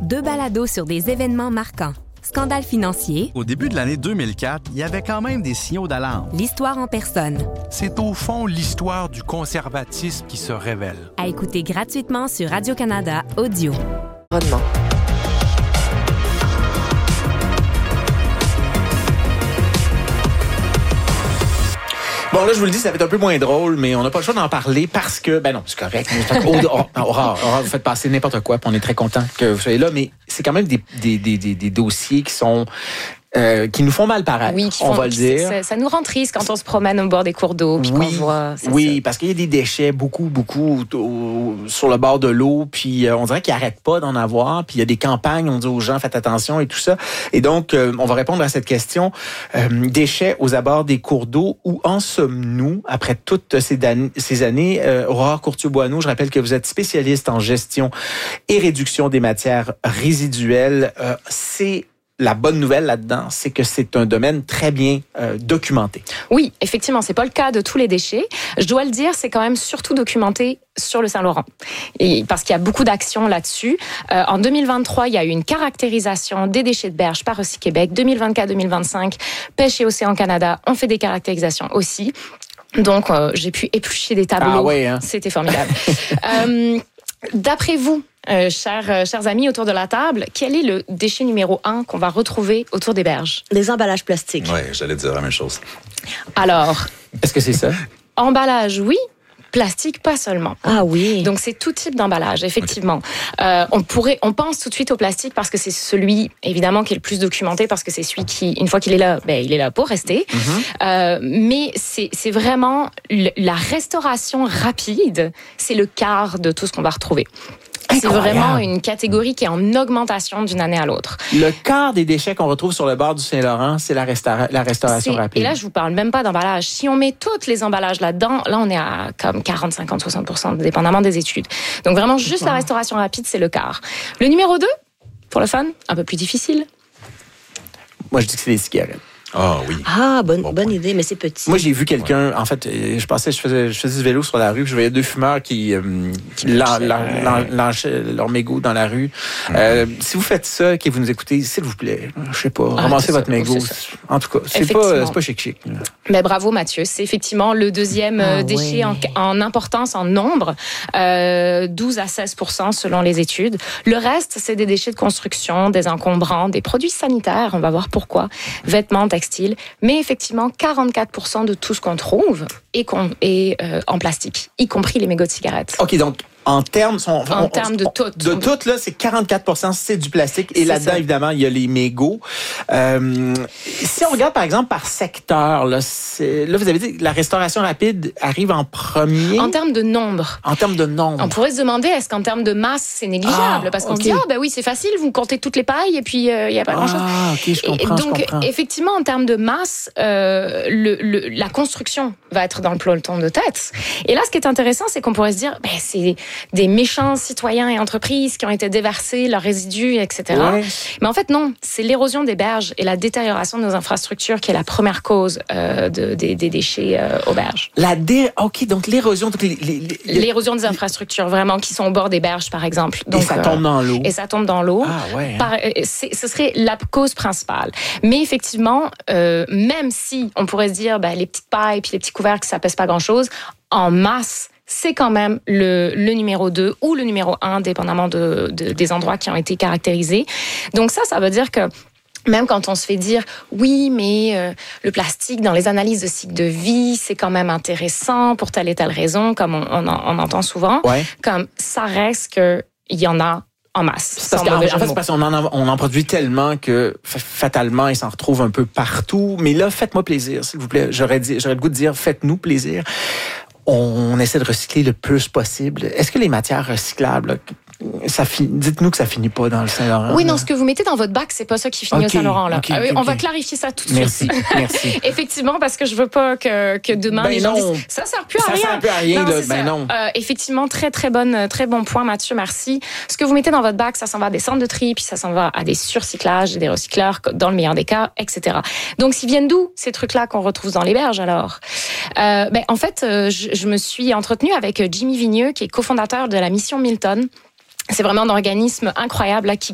2 balados sur des événements marquants. Scandale financier. Au début de l'année 2004, il y avait quand même des signaux d'alarme. L'histoire en personne. C'est au fond l'histoire du conservatisme qui se révèle. À écouter gratuitement sur Radio-Canada Audio. Bon, là, je vous le dis, ça va être un peu moins drôle, mais on n'a pas le choix d'en parler parce que, ben non, c'est correct. Aurore, vous faites passer n'importe quoi, puis on est très content que vous soyez là, mais c'est quand même des dossiers qui sont... qui nous font mal paraître, on va le dire. Ça nous rend triste quand on se promène au bord des cours d'eau, puis qu'on voit... Oui, parce qu'il y a des déchets, beaucoup, sur le bord de l'eau, puis on dirait qu'ils n'arrêtent pas d'en avoir, puis il y a des campagnes, on dit aux gens, faites attention et tout ça. Et donc, on va répondre à cette question. Déchets aux abords des cours d'eau, où en sommes-nous après toutes ces années? Aurore Courtier-Boineau, je rappelle que vous êtes spécialiste en gestion et réduction des matières résiduelles. La bonne nouvelle là-dedans, c'est que c'est un domaine très bien documenté. Oui, effectivement, c'est pas le cas de tous les déchets. Je dois le dire, c'est quand même surtout documenté sur le Saint-Laurent. Et parce qu'il y a beaucoup d'actions là-dessus. En 2023, il y a eu une caractérisation des déchets de berge par Recyc Québec. 2024-2025, Pêche et Océan Canada ont fait des caractérisations aussi. Donc, j'ai pu éplucher des tableaux. Ah ouais, hein? C'était formidable. D'après vous, chers amis autour de la table, quel est le déchet numéro 1 qu'on va retrouver autour des berges? Les emballages plastiques. Oui, j'allais dire la même chose. Alors... Est-ce que c'est ça? Emballage, oui. Plastique, pas seulement. Ah oui. Donc, c'est tout type d'emballage, effectivement. Okay. On pense tout de suite au plastique parce que c'est celui, évidemment, qui est le plus documenté parce que c'est celui qui, une fois qu'il est là, il est là pour rester. Mm-hmm. Mais c'est vraiment la restauration rapide, c'est le quart de tout ce qu'on va retrouver. C'est vraiment une catégorie qui est en augmentation d'une année à l'autre. Le quart des déchets qu'on retrouve sur le bord du Saint-Laurent, c'est la restauration rapide. Et là, je vous parle même pas d'emballage. Si on met tous les emballages là-dedans, là, on est à comme 40, 50, 60%, dépendamment des études. Donc vraiment, juste la restauration rapide, c'est le quart. Le numéro 2, pour le fun, un peu plus difficile. Moi, je dis que c'est les cigarettes. Ah oui. Ah, bonne idée, mais c'est petit. Moi, j'ai vu quelqu'un, en fait, je faisais du vélo sur la rue, puis je voyais 2 fumeurs qui lâchaient leur mégot dans la rue. Si vous faites ça, que vous nous écoutez, s'il vous plaît, je sais pas, ramassez votre mégot. En tout cas, c'est pas chic. Mais bravo, Mathieu. C'est effectivement le deuxième déchet en importance, en nombre, 12 à 16% selon les études. Le reste, c'est des déchets de construction, des encombrants, des produits sanitaires, on va voir pourquoi, vêtements, textiles, mais effectivement 44% de tout ce qu'on trouve est en plastique, y compris les mégots de cigarettes. OK, donc en termes de tout. De tout, là, c'est 44%, c'est du plastique. Et là-dedans, évidemment, il y a les mégots. Si on regarde, par exemple, par secteur, là, vous avez dit que la restauration rapide arrive en premier. En termes de nombre. On pourrait se demander, est-ce qu'en termes de masse, c'est négligeable? Parce qu'on se dit, oui, c'est facile, vous comptez toutes les pailles et puis il n'y a pas grand-chose. Ah, OK, je comprends. Donc, effectivement, en termes de masse, la construction va être dans le peloton de tête. Et là, ce qui est intéressant, c'est qu'on pourrait se dire, c'est des méchants citoyens et entreprises qui ont été déversés, leurs résidus, etc. Ouais. Mais en fait, non. C'est l'érosion des berges et la détérioration de nos infrastructures qui est la première cause des déchets aux berges. OK, donc l'érosion... L'érosion des infrastructures, vraiment, qui sont au bord des berges, par exemple. Donc, et ça tombe dans l'eau. Ah ouais. Ce serait la cause principale. Mais effectivement, même si on pourrait se dire, les petites pailles puis les petits couvercles, ça pèse pas grand-chose, en masse, c'est quand même le numéro 2 ou le numéro 1, dépendamment des endroits qui ont été caractérisés. Donc ça veut dire que même quand on se fait dire, oui, mais le plastique, dans les analyses de cycle de vie, c'est quand même intéressant pour telle et telle raison, comme on entend souvent, comme ça reste qu'il y en a en masse. C'est parce qu'on en produit tellement que fatalement, il s'en retrouve un peu partout. Mais là, faites-moi plaisir, s'il vous plaît. J'aurais le goût de dire, faites-nous plaisir. On essaie de recycler le plus possible. Est-ce que les matières recyclables, dites-nous que ça finit pas dans le Saint-Laurent? Oui, non, ce que vous mettez dans votre bac, c'est pas ça qui finit au Saint-Laurent. Là. On va clarifier ça tout de suite. Merci. Effectivement, parce que je veux pas que demain les gens disent ça sert plus à rien. Ça sert plus à rien. Non. Effectivement, très bon point, Mathieu, merci. Ce que vous mettez dans votre bac, ça s'en va à des centres de tri, puis ça s'en va à des surcyclages, des recycleurs, dans le meilleur des cas, etc. Donc, s'ils viennent d'où ces trucs-là qu'on retrouve dans les berges alors? En fait, je me suis entretenue avec Jimmy Vigneux, qui est cofondateur de la mission Milton. C'est vraiment un organisme incroyable là, qui